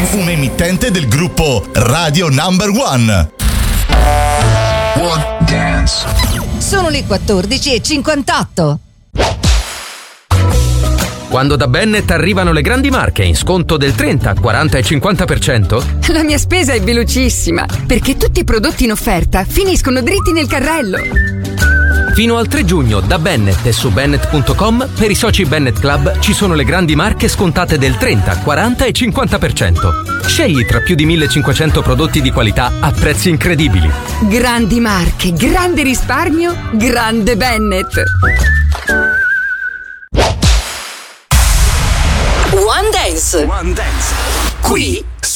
un emittente del gruppo Radio Number One. One Dance. Sono le 14:58. Quando da Bennett arrivano le grandi marche in sconto del 30, 40 e 50%, la mia spesa è velocissima, perché tutti i prodotti in offerta finiscono dritti nel carrello. fino al 3 giugno da Bennett e su Bennett.com per i soci Bennett Club ci sono le grandi marche scontate del 30, 40 e 50%. Scegli tra più di 1500 prodotti di qualità a prezzi incredibili. Grandi marche, grande risparmio, grande Bennett. One Dance. One Dance. Qui